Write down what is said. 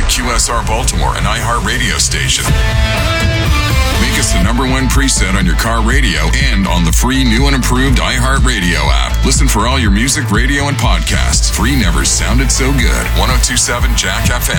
QSR Baltimore, an iHeart radio station. Make us the number one preset on your car radio and on the free new and improved iHeart Radio app. Listen for all your music, radio, and podcasts. Free never sounded so good. 102.7 Jack FM.